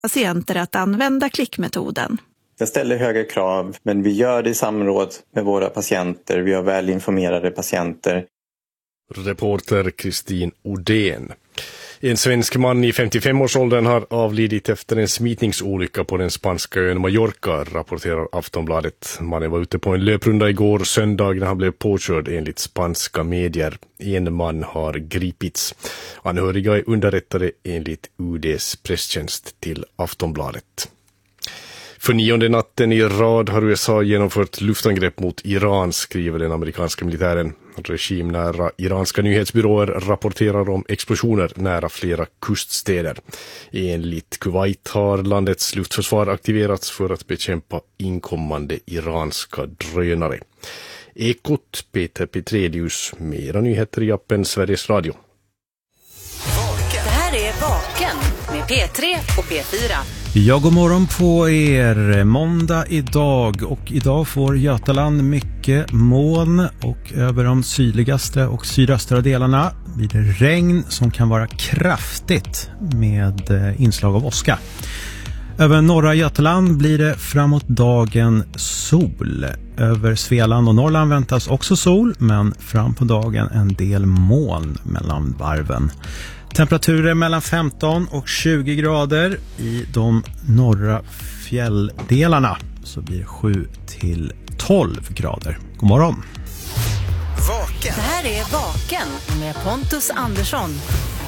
patienter att använda klickmetoden. Jag ställer höga krav, men vi gör det i samråd med våra patienter. Vi har väl informerade patienter. Reporter Kristin Odén. En svensk man i 55-årsåldern har avlidit efter en smitningsolycka på den spanska ön Mallorca, rapporterar Aftonbladet. Mannen var ute på en löprunda igår söndag när han blev påkörd enligt spanska medier. En man har gripits. Anhöriga är underrättade enligt UD:s presstjänst till Aftonbladet. För 9:e natten i rad har USA genomfört luftangrepp mot Iran, skriver den amerikanska militären. Regimnära iranska nyhetsbyråer rapporterar om explosioner nära flera kuststäder. Enligt Kuwait har landets luftförsvar aktiverats för att bekämpa inkommande iranska drönare. Ekot, Peter Petrelius, mera nyheter i appen Sveriges Radio. Det här är Vaken med P3 och P4. Ja, god morgon på er. Måndag idag, och idag får Götaland mycket moln och över de sydligaste och sydöstra delarna blir det regn som kan vara kraftigt med inslag av åska. Över norra Götaland blir det framåt dagen sol. Över Svealand och Norrland väntas också sol, men fram på dagen en del moln mellan varven. Temperaturer mellan 15 och 20 grader. I de norra fjälldelarna så blir det 7 till 12 grader. God morgon! Det här är Vaken med Pontus Andersson.